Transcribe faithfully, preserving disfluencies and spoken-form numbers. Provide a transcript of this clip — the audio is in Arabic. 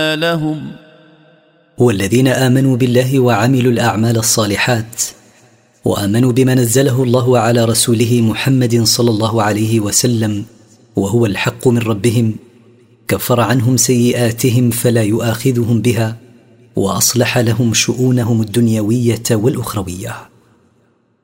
لهم. والذين آمنوا بالله وعملوا الأعمال الصالحات وآمنوا بما نزله الله على رسوله محمد صلى الله عليه وسلم وهو الحق من ربهم، كفر عنهم سيئاتهم فلا يؤاخذهم بها، وأصلح لهم شؤونهم الدنيوية والأخروية.